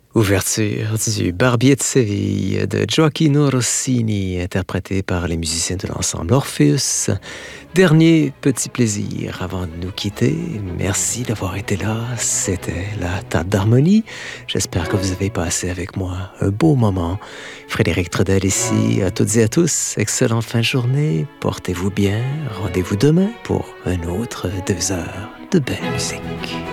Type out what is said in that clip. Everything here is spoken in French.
Ouverture du Barbier de Séville de Gioacchino Rossini, interprété par les musiciens de l'ensemble Orpheus. Dernier petit plaisir avant de nous quitter. Merci d'avoir été là. C'était la table d'harmonie. J'espère que vous avez passé avec moi un beau moment. Frédéric Trudel ici. À toutes et à tous, excellente fin de journée. Portez-vous bien. Rendez-vous demain pour un autre 2 heures de belle musique.